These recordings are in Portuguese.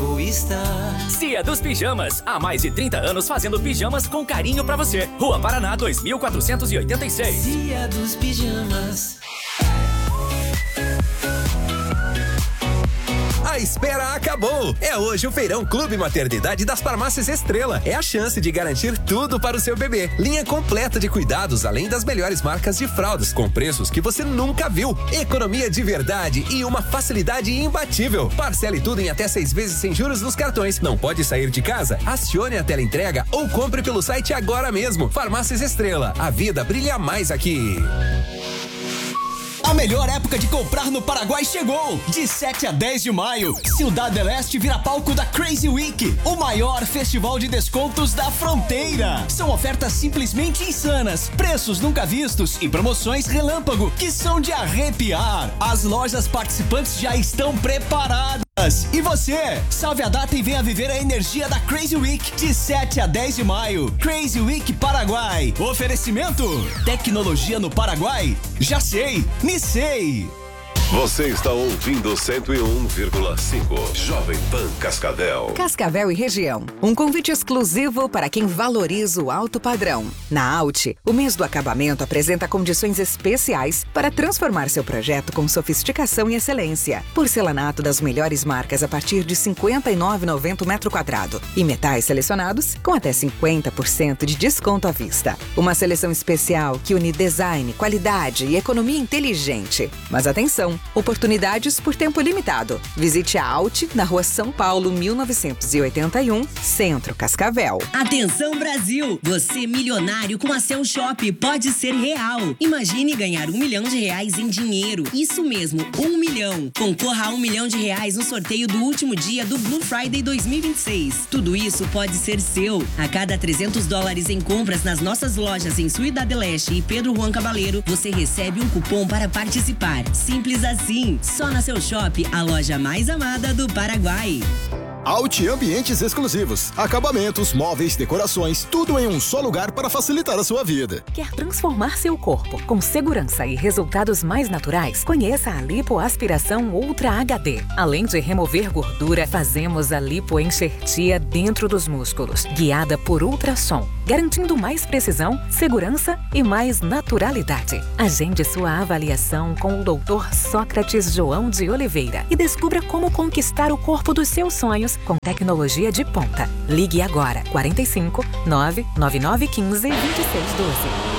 vou estar. Cia dos Pijamas, há mais de 30 anos fazendo pijamas com carinho pra você. Rua Paraná 2486. Cia dos Pijamas. A espera acabou! É hoje o Feirão Clube Maternidade das Farmácias Estrela. É a chance de garantir tudo para o seu bebê. Linha completa de cuidados, além das melhores marcas de fraldas, com preços que você nunca viu. Economia de verdade e uma facilidade imbatível. Parcele tudo em até 6 vezes sem juros nos cartões. Não pode sair de casa? Acione a teleentrega ou compre pelo site agora mesmo. Farmácias Estrela. A vida brilha mais aqui. A melhor época de comprar no Paraguai chegou! De 7 a 10 de maio, Ciudad del Este vira palco da Crazy Week, o maior festival de descontos da fronteira. São ofertas simplesmente insanas, preços nunca vistos e promoções relâmpago que são de arrepiar. As lojas participantes já estão preparadas. E você? Salve a data e venha viver a energia da Crazy Week de 7 a 10 de maio. Crazy Week Paraguai. Oferecimento? Tecnologia no Paraguai? Já sei, me sei. Você está ouvindo 101,5 Jovem Pan Cascavel. Cascavel e região. Um convite exclusivo para quem valoriza o alto padrão. Na Alt, o mês do acabamento apresenta condições especiais para transformar seu projeto com sofisticação e excelência. Porcelanato das melhores marcas a partir de R$ 59,90 metro quadrado. E metais selecionados com até 50% de desconto à vista. Uma seleção especial que une design, qualidade e economia inteligente. Mas atenção! Oportunidades por tempo limitado. Visite a Alt na Rua São Paulo, 1981, Centro Cascavel. Atenção Brasil! Você milionário com a Seu Shop pode ser real. Imagine ganhar R$1 milhão em dinheiro. Isso mesmo, 1 milhão. Concorra a R$1 milhão no sorteio do último dia do Blue Friday 2026. Tudo isso pode ser seu. A cada $300 em compras nas nossas lojas em Ciudad del Este e Pedro Juan Cabaleiro, você recebe um cupom para participar. Simples assim, só na Seu Shop, a loja mais amada do Paraguai. Alt Ambientes Exclusivos. Acabamentos, móveis, decorações, tudo em um só lugar para facilitar a sua vida. Quer transformar seu corpo com segurança e resultados mais naturais? Conheça a Lipoaspiração Ultra HD. Além de remover gordura, fazemos a lipoenxertia dentro dos músculos, guiada por ultrassom, garantindo mais precisão, segurança e mais naturalidade. Agende sua avaliação com o Dr. Sócrates João de Oliveira e descubra como conquistar o corpo dos seus sonhos com tecnologia de ponta. Ligue agora, 45 99915 2612.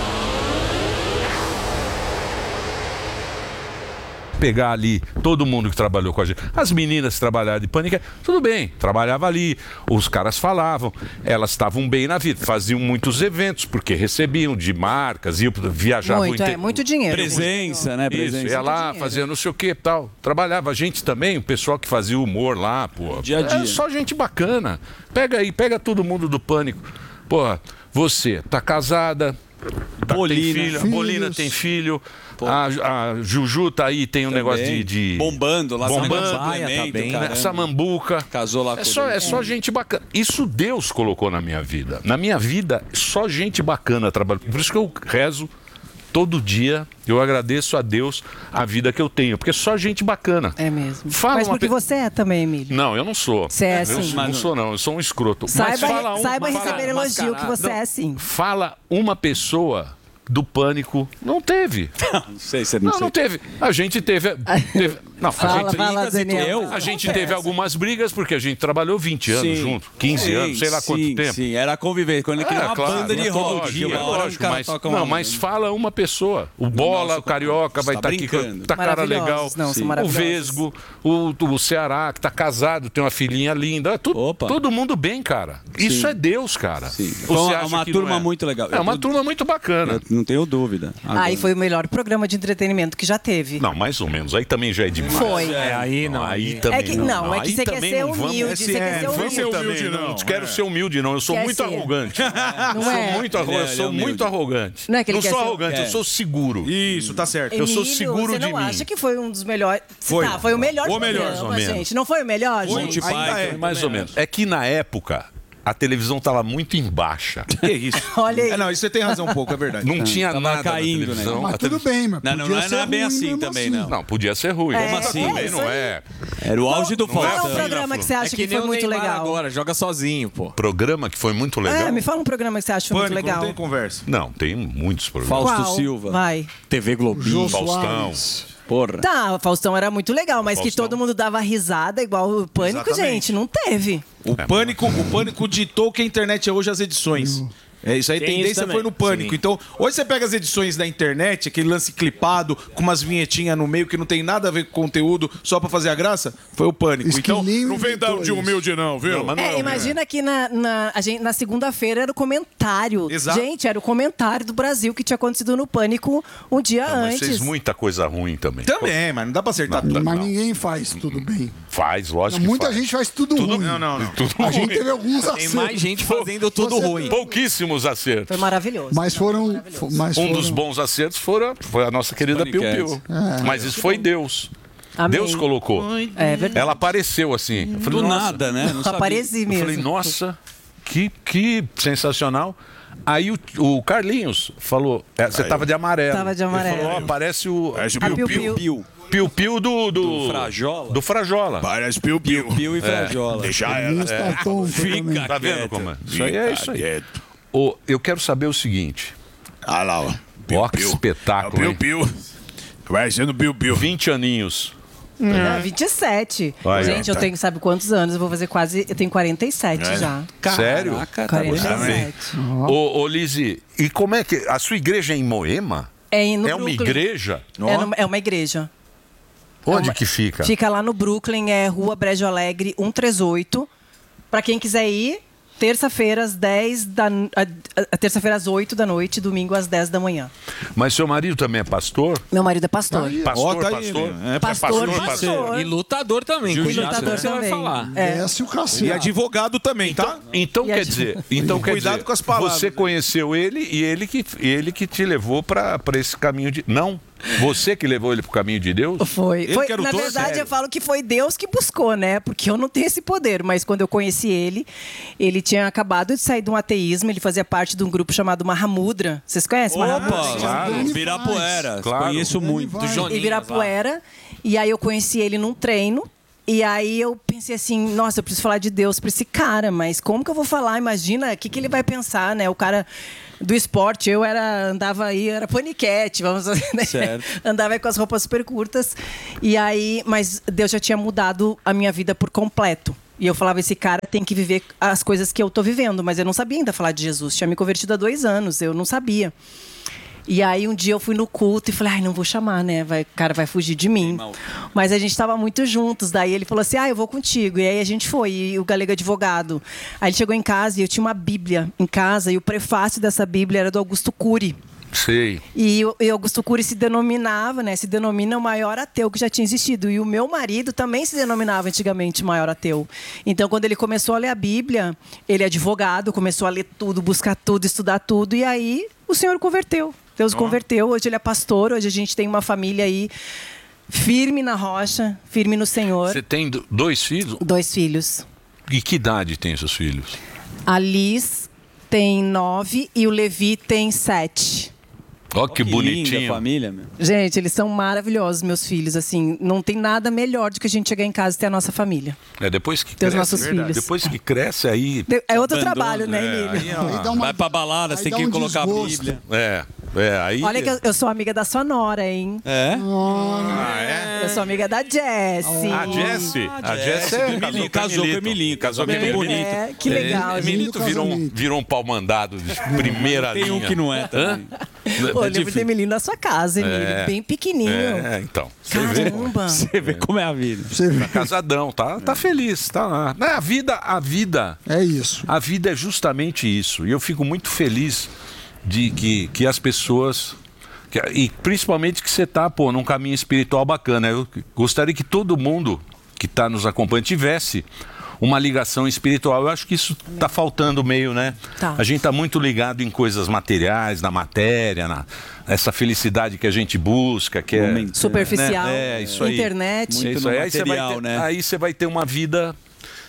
Pegar ali todo mundo que trabalhou com a gente. As meninas que trabalharam de Pânico, tudo bem, trabalhava ali, os caras falavam, elas estavam bem na vida, faziam muitos eventos, porque recebiam de marcas, viajavam... Muito dinheiro. Presença, né? Isso, ia lá, fazia não sei o que e tal. Trabalhava a gente também, o pessoal que fazia humor lá, pô. Dia a dia. É só gente bacana. Pega aí, pega todo mundo do Pânico. Pô, você tá casada... Bolina, Bolina tem filho. A Juju tá aí, tem um também. Negócio de... Bombando lá. Samambuca. Casou lá é só gente bacana. Isso Deus colocou na minha vida. Na minha vida, só gente bacana trabalha. Por isso que eu rezo todo dia. Eu agradeço a Deus a vida que eu tenho. Porque só gente bacana. É mesmo. Mas porque você é também, Emílio. Não, eu não sou. Você é sim. Eu não sou, não. Eu sou um escroto. Saiba receber elogio que você é sim. Fala uma pessoa do Pânico. Não teve. Não sei se não teve. A gente teve. Não, a gente teve algumas brigas porque a gente trabalhou 20 anos junto, 15 anos, sei lá quanto tempo. Sim, era conviver. Quando ele criou uma banda de rock, mas fala uma pessoa. O Bola, o Carioca vai estar aqui, tá cara legal. O Vesgo, o Ceará, que tá casado, tem uma filhinha linda. Todo mundo bem, cara. Isso é Deus, cara. É uma turma muito legal. É uma turma muito bacana. Não tenho dúvida. Aí foi o melhor programa de entretenimento que já teve. Não, mais ou menos. Aí também já é demais. Foi. Aí não. Aí também é que você quer ser humilde. Você quer ser humilde, não. Quero ser humilde, não. Eu sou muito arrogante. Eu sou muito arrogante. Não sou arrogante, eu sou seguro. Isso, tá certo. Eu sou seguro de mim. Você não acha que foi um dos melhores? Foi. Foi o melhor programa, gente. Não foi o melhor, gente? Mais ou menos. É que na época... a televisão estava muito em baixa. Que isso? Olha aí. Não, isso você tem razão um pouco, é verdade. Não tinha nada caindo, na televisão. Mas tudo bem, mas Não é bem assim também, não. Não, podia ser ruim. Como assim? Também não é. Era o auge do Qual é Faustão. um programa que você acha que foi muito legal? Agora, joga sozinho, pô. Programa que foi muito legal. Me fala um programa que você acha muito legal. Não tem conversa. Não, tem muitos programas. Fausto Qual? Silva. Vai. TV Globinho. Faustão. Porra. Tá, o Faustão era muito legal, mas que todo mundo dava risada igual o Pânico, Exatamente. gente, não teve. O Pânico ditou que a internet é hoje as edições. É, isso aí, Tem tendência isso também. foi no Pânico. Sim. Então, hoje você pega as edições da internet, aquele lance clipado, com umas vinhetinhas no meio que não tem nada a ver com conteúdo, só pra fazer a graça, foi o Pânico. Então, não vem dar de humilde não, viu? Imagina que na segunda-feira era o comentário. Exato. Gente, era o comentário do Brasil que tinha acontecido no Pânico um dia Mas antes. fez muita coisa ruim também. Também, mas não dá pra acertar tudo. Mas ninguém faz tudo bem. Faz, lógico que Muita faz. gente faz tudo ruim. Não. A gente teve alguns acertos. Tem mais gente fazendo tudo ruim. Pouquíssimos acertos. Foi maravilhoso. Mas foram... Um dos bons acertos foi a nossa querida Piu Piu. Mas isso foi Deus. Amém. Deus colocou. É verdade. Ela apareceu assim. Eu falei, Do nossa. nada, né? Não sabia. Apareci Eu mesmo. falei, nossa, que sensacional. Aí o Carlinhos falou, você tava de amarelo. Tava de amarelo. Ele falou, aparece o Piu-Piu. Piu-Piu do Frajola. Do Frajola. Parece Piu e Frajola. Deixar Fica Tá vendo como é? Isso aí é isso aí. quieto. Eu quero saber o seguinte. Ah lá, ó. Ó, que espetáculo, hein? Piu. Vai sendo Piu. 20 aninhos. 27. Vai, Gente, eu tenho, sabe quantos anos? Eu vou fazer quase. Eu tenho 47 já. Sério? Caraca, 47. Ô, Lizzy, e como é que... A sua igreja é em Moema? É no É uma Brooklyn. igreja? É uma igreja. Onde que fica? Fica lá no Brooklyn, é Rua Brejo Alegre, 138. Pra quem quiser ir, terça-feira às 10 da... Terça-feira às 8 da noite, domingo às 10 da manhã. Mas seu marido também é pastor? Meu marido é pastor. Pastor, tá aí, pastor? né? Pastor. E lutador também. E Cuidado lutador com o que você vai também. falar. Desce o E cacete. advogado também, tá? Então E quer a- dizer, então quer Cuidado dizer, com as palavras, você né? conheceu ele e ele que te levou para esse caminho de... Não, você que levou ele pro caminho de Deus? Foi. Ele que era o Na dono? verdade, Sério? eu falo que foi Deus que buscou, né? Porque eu não tenho esse poder. Mas quando eu conheci ele, ele tinha acabado de sair de um ateísmo. Ele fazia parte de um grupo chamado Mahamudra. Vocês conhecem Mahamudra? Opa, Claro. Virapuera. Claro. Conheço muito. Do Joninhas, Em Ibirapuera. E aí eu conheci ele num treino. E aí eu pensei assim, nossa, eu preciso falar de Deus pra esse cara, mas como que eu vou falar? Imagina, o que ele vai pensar, né? O cara do esporte, andava aí, era paniquete, vamos dizer, né? Certo. Andava aí com as roupas super curtas. E aí, mas Deus já tinha mudado a minha vida por completo. E eu falava, esse cara tem que viver as coisas que eu tô vivendo, mas eu não sabia ainda falar de Jesus. Tinha me convertido há 2 anos, eu não sabia. E aí um dia eu fui no culto e falei, ai, não vou chamar, né? O cara vai fugir de mim. Mas a gente tava muito juntos. Daí ele falou assim, eu vou contigo. E aí a gente foi, e o Galego advogado. Aí ele chegou em casa e eu tinha uma Bíblia em casa, e o prefácio dessa Bíblia era do Augusto Cury. Sei. E Augusto Cury se denomina o maior ateu que já tinha existido. E o meu marido também se denominava antigamente o maior ateu. Então, quando ele começou a ler a Bíblia, ele é advogado, começou a ler tudo, buscar tudo, estudar tudo. E aí, o Senhor converteu. Deus converteu. Hoje ele é pastor. Hoje a gente tem uma família aí firme na rocha, firme no Senhor. Você tem 2 filhos? 2 filhos. E que idade tem seus filhos? A Liz tem 9 e o Levi tem 7. Ó, que bonitinho. Linda família, meu. Gente, eles são maravilhosos, meus filhos. Assim, não tem nada melhor do que a gente chegar em casa e ter a nossa família. Depois que Ter os cresce, nossos filhos. Depois que cresce, aí... É outro Abandona, trabalho, né, Emílio? Vai pra balada, você tem que colocar a Bíblia. Aí... Olha que eu sou amiga da sua nora, hein? É? Eu sou amiga da Jessie. A Jessie? A Jessie Casou com o Emilinho. Casou com o Emilito. É, que legal, gente. Emilito virou um pau mandado de primeira linha. Tem um que não é também. Pô, eu lembro do Emilio na sua casa, Emílio. Bem pequenininho. Então. Caramba. Você vê como é a vida. Tá casadão, tá feliz, tá lá. A vida... É isso. A vida é justamente isso. E eu fico muito feliz de que as pessoas... E principalmente que você está num caminho espiritual bacana. Eu gostaria que todo mundo que está nos acompanhando tivesse uma ligação espiritual. Eu acho que isso está faltando meio, né? Tá. A gente está muito ligado em coisas materiais, na matéria, essa felicidade que a gente busca, que é... Superficial, né? Isso aí. internet. Muito Isso no aí. material, né? Aí você vai ter uma vida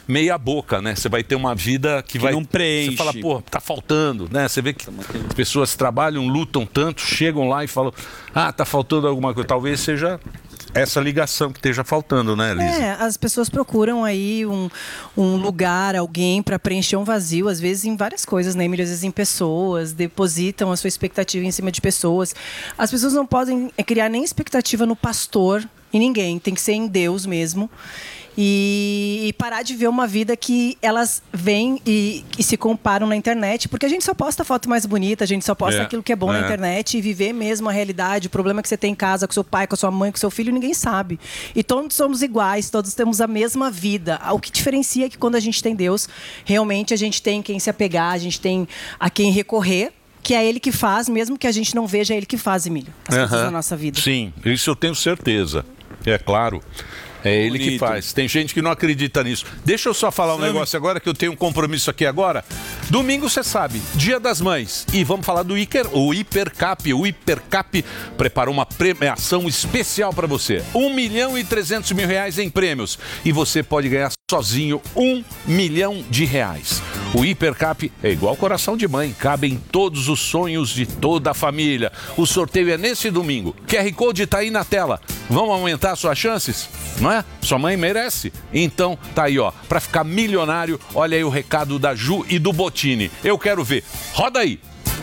meia boca, né? Você vai ter uma vida que vai... não preenche. Você fala, pô, tá faltando, né? Você vê que as pessoas trabalham, lutam tanto, chegam lá e falam, tá faltando alguma coisa. Talvez seja essa ligação que esteja faltando, né, Elisa? As pessoas procuram aí um lugar, alguém para preencher um vazio, às vezes em várias coisas, né, Emílio? Às vezes em pessoas, depositam a sua expectativa em cima de pessoas. As pessoas não podem criar nem expectativa no pastor, em ninguém, tem que ser em Deus mesmo. E parar de ver uma vida que elas vêm e se comparam na internet, porque a gente só posta a foto mais bonita, a gente só posta aquilo que é bom na internet, e viver mesmo a realidade, o problema que você tem em casa com seu pai, com a sua mãe, com seu filho, ninguém sabe. E todos somos iguais, todos temos a mesma vida. O que diferencia é que quando a gente tem Deus, realmente a gente tem quem se apegar, a gente tem a quem recorrer, que é Ele que faz, mesmo que a gente não veja, é Ele que faz, Emílio, as coisas na nossa vida. Sim, isso eu tenho certeza. É claro. É ele que faz. Tem gente que não acredita nisso. Deixa eu só falar um negócio agora, que eu tenho um compromisso aqui agora. Domingo, você sabe, Dia das Mães. E vamos falar do Hipercap. O Hipercap preparou uma premiação especial para você. 1.300.000 reais em prêmios. E você pode ganhar sozinho R$1 milhão. O Hipercap é igual coração de mãe. Cabe em todos os sonhos de toda a família. O sorteio é nesse domingo. QR Code está aí na tela. Vamos aumentar suas chances? Não é? Sua mãe merece. Então, tá aí, ó. Pra ficar milionário, olha aí o recado da Ju e do Bottini. Eu quero ver. Roda aí.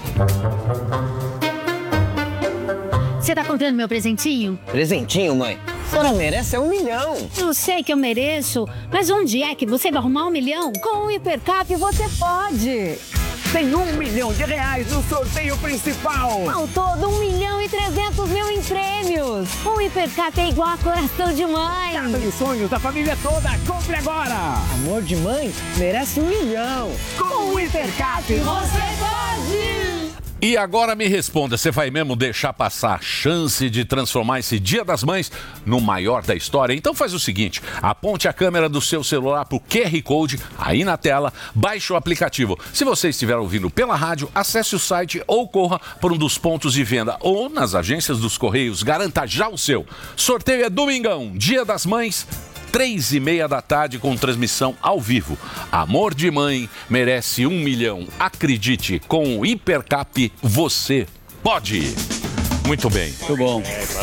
Você tá comprando meu presentinho? Presentinho, mãe? A senhora merece R$1 milhão. Eu sei que eu mereço, mas onde é que você vai arrumar R$1 milhão? Com o Hipercap você pode. Tem R$1 milhão no sorteio principal. Ao todo, 1.300.000 em prêmios. O Hipercap é igual a coração de mãe. Casa de sonhos da família toda. Compre agora. Amor de mãe merece R$1 milhão. Com o Hipercap você pode. E agora me responda, você vai mesmo deixar passar a chance de transformar esse Dia das Mães no maior da história? Então faz o seguinte, aponte a câmera do seu celular pro QR Code aí na tela, baixe o aplicativo. Se você estiver ouvindo pela rádio, acesse o site ou corra por um dos pontos de venda ou nas agências dos Correios, garanta já o seu. Sorteio é domingão, Dia das Mães, 3h30 da tarde com transmissão ao vivo. Amor de mãe merece R$1 milhão. Acredite, com o Hipercap você pode. Muito bem. Muito bom.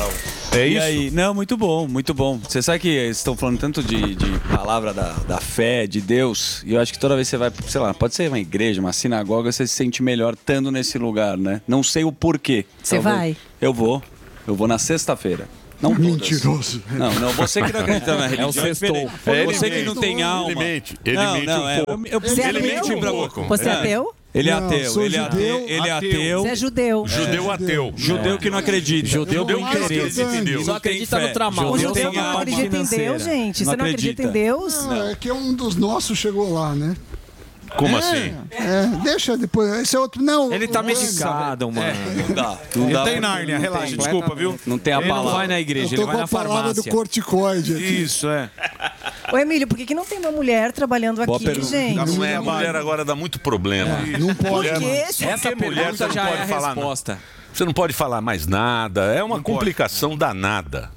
É isso? E aí? Não, muito bom, muito bom. Você sabe que eles estão falando tanto de palavra da fé, de Deus, e eu acho que toda vez que você vai, sei lá, pode ser uma igreja, uma sinagoga, você se sente melhor estando nesse lugar, né? Não sei o porquê. Você vai? Eu vou na sexta-feira. Não mentiroso. Não, você que não acredita na religião. É o sextou. Você que não tem alma. Ele mente um pouco. Ele mente um pouco. Você é ateu? Ele é ateu, ele é ateu. Você é judeu. Judeu ateu. Judeu que não acredita. Judeu não acredita em Deus. Só acredita no tramal. O judeu não acredita em Deus, gente. Você não acredita em Deus? Não, é que um dos nossos chegou lá, né? Como assim? Deixa depois. Esse é outro. Não. Ele tá medicado, mano. Não dá. Ele tá em Nárnia, relaxa, desculpa, viu? Não tem a palavra. Ele não vai na igreja, ele vai na farmácia. Eu tô com a palavra do corticoide aqui. Isso, é. Ô, Emílio, por que não tem uma mulher trabalhando aqui, gente? Não é, a mulher agora dá muito problema. Não pode. Por quê? Essa mulher pergunta já é a resposta. Você não pode falar mais nada. É uma complicação danada.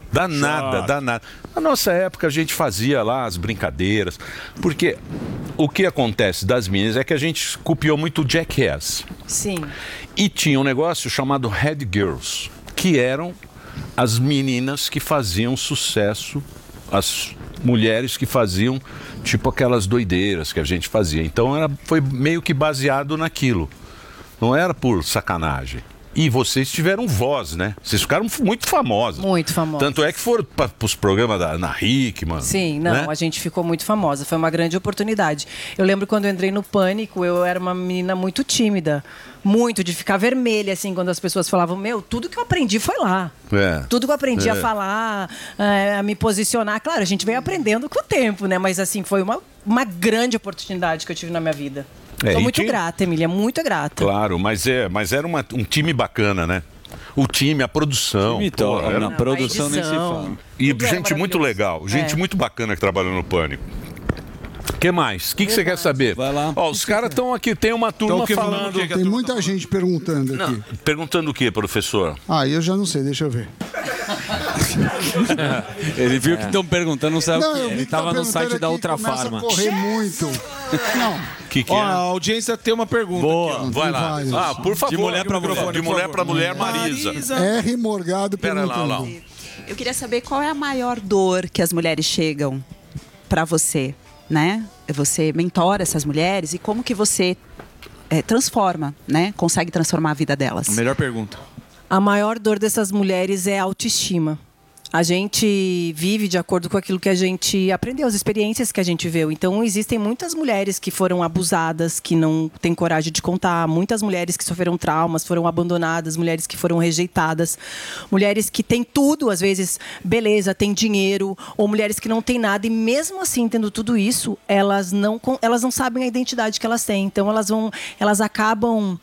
Danada. Na nossa época a gente fazia lá as brincadeiras, porque o que acontece das meninas é que a gente copiou muito Jackass. Sim. E tinha um negócio chamado Head Girls, que eram as meninas que faziam sucesso, as mulheres que faziam tipo aquelas doideiras que a gente fazia. Então foi meio que baseado naquilo, não era por sacanagem. E vocês tiveram voz, né? Vocês ficaram muito famosos. Muito famosos. Tanto é que foram para os programas da Ana Hickman. Sim, não, né? A gente ficou muito famosa. Foi uma grande oportunidade. Eu lembro quando eu entrei no Pânico, eu era uma menina muito tímida. Muito, de ficar vermelha, assim, quando as pessoas falavam, tudo que eu aprendi foi lá. Tudo que eu aprendi a falar, a me posicionar. Claro, a gente veio aprendendo com o tempo, né? Mas, assim, foi uma grande oportunidade que eu tive na minha vida. Estou muito grata, Emília, muito grata. Claro, mas era um time bacana, né? O time, a produção. Na produção nem se fala. E gente muito legal, gente muito bacana que trabalhou no Pânico. O que mais? O que você quer saber? Vai lá. Ó, os caras estão aqui, tem uma turma falando... Tem muita gente perguntando aqui. Perguntando o quê, professor? Eu já não sei, deixa eu ver. Ele viu que estão perguntando, não sabe o que é. Ele tava no site da Ultra Farma. Correr muito. Não. Que Ó, é? a audiência tem uma pergunta. Boa, aqui, ó. vai lá. Ah, por favor. De mulher pra mulher. De mulher pra mulher, Marisa. R. Morgado Pera lá, perguntando. lá. Eu queria saber qual é a maior dor que as mulheres chegam pra você, né? Você mentora essas mulheres e como que você transforma, né? Consegue transformar a vida delas. Melhor pergunta. A maior dor dessas mulheres é a autoestima. A gente vive de acordo com aquilo que a gente aprendeu, as experiências que a gente viveu. Então, existem muitas mulheres que foram abusadas, que não têm coragem de contar. Muitas mulheres que sofreram traumas, foram abandonadas. Mulheres que foram rejeitadas. Mulheres que têm tudo, às vezes, beleza, têm dinheiro. Ou mulheres que não têm nada. E mesmo assim, tendo tudo isso, elas não sabem a identidade que elas têm. Então, elas acabam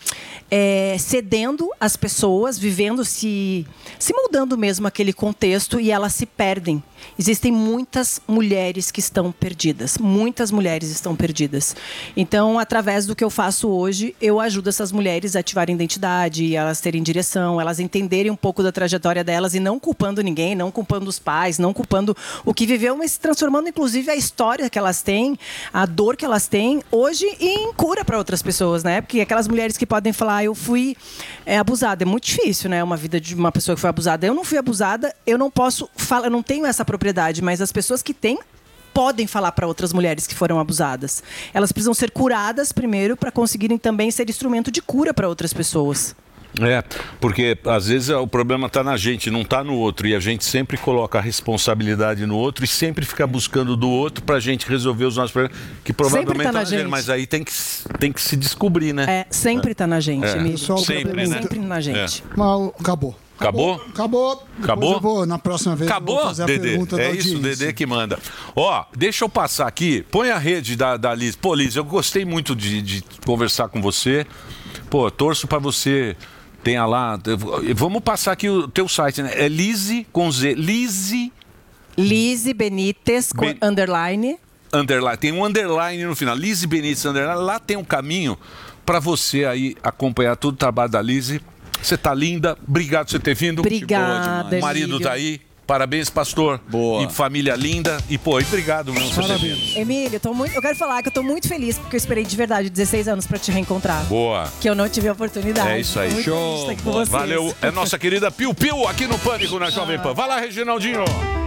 cedendo às pessoas, vivendo, se moldando mesmo aquele contexto. E elas se perdem. Existem muitas mulheres que estão perdidas. Muitas mulheres estão perdidas. Então, através do que eu faço hoje, eu ajudo essas mulheres a ativarem identidade, elas terem direção, elas entenderem um pouco da trajetória delas e não culpando ninguém, não culpando os pais, não culpando o que viveu, mas transformando, inclusive, a história que elas têm, a dor que elas têm hoje em cura para outras pessoas, né? Porque aquelas mulheres que podem falar, eu fui abusada. É muito difícil, né? Uma vida de uma pessoa que foi abusada. Eu não fui abusada, eu não posso falar, eu não tenho essa propriedade, mas as pessoas que têm podem falar para outras mulheres que foram abusadas. Elas precisam ser curadas primeiro para conseguirem também ser instrumento de cura para outras pessoas. Porque às vezes o problema está na gente, não está no outro. E a gente sempre coloca a responsabilidade no outro e sempre fica buscando do outro para a gente resolver os nossos problemas, que provavelmente está na gente. Mas aí tem que se descobrir, né? Sempre está na gente, Emílio. Sempre, né? Sempre na gente. Mas acabou. Acabou? Depois eu vou, na próxima vez, Acabou, eu vou fazer a Dedê? pergunta da É isso, audiência. Dedê que manda. Ó, deixa eu passar aqui. Põe a rede da Liz. Pô, Liz, eu gostei muito de conversar com você. Pô, torço pra você. Tenha lá. Vamos passar aqui o teu site, né? É Lize com Z. Lize Benítez com underline. Tem um underline no final. Lize Benítez underline. Lá tem um caminho pra você aí acompanhar todo o trabalho da Lize. Você tá linda. Obrigado por você ter vindo. Obrigada, o marido Emílio. tá aí. Parabéns, pastor. Boa. E família linda. E, pô, obrigado mesmo por você ter vindo. Emílio, eu quero falar que eu tô muito feliz porque eu esperei de verdade 16 anos pra te reencontrar. Boa. Que eu não tive a oportunidade. É isso aí. Muito feliz de estar aqui com vocês. Valeu. É nossa querida Piu Piu aqui no Pânico na Jovem Pan. Vai lá, Reginaldinho.